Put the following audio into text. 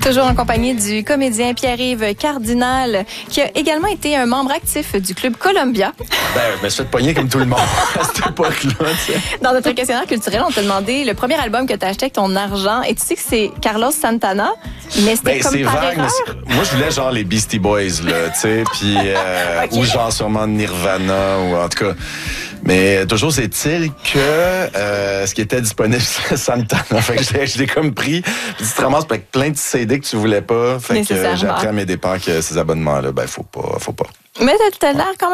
Toujours en compagnie du comédien Pierre-Yves Cardinal, qui a également été un membre actif du club Columbia. Je me suis fait pogner comme tout le monde à cette époque-là. T'sais. Dans notre questionnaire culturel, on t'a demandé le premier album que tu as acheté avec ton argent. Et tu sais que c'est Carlos Santana, mais c'était comme par vague, erreur. Moi, je voulais genre les Beastie Boys, là, tu sais, puis Okay. ou genre sûrement Nirvana, ou en tout cas. Mais toujours est-il que ce qui était disponible, c'était Santana. Fait que je l'ai comme pris. Puis tu te ramasses avec plein de CD que tu voulais pas. Fait que j'ai appris à mes dépens que ces abonnements-là, faut pas. Mais t'as l'air quand même